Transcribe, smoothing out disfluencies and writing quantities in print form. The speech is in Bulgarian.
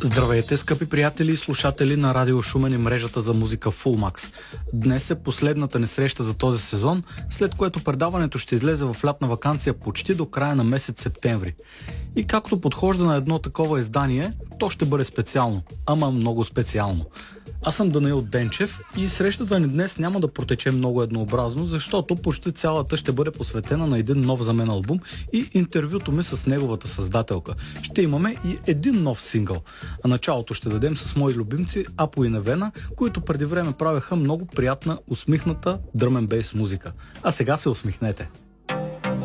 Здравейте, скъпи приятели и слушатели на Радио Шумен и мрежата за музика Fullmax. Днес е последната ни среща за този сезон, след което предаването ще излезе в лятна ваканция почти до края на месец септември. И както подхожда на едно такова издание, то ще бъде специално, ама много специално. Аз съм Данаил Денчев и срещата ни днес няма да протече много еднообразно, защото почти цялата ще бъде посветена на един нов за мен албум и интервюто ми с неговата създателка. Ще имаме и един нов сингъл. А началото ще дадем с мои любимци Апо и Невена, които преди време правеха много приятна, усмихната дръм н бейс музика. А сега се усмихнете!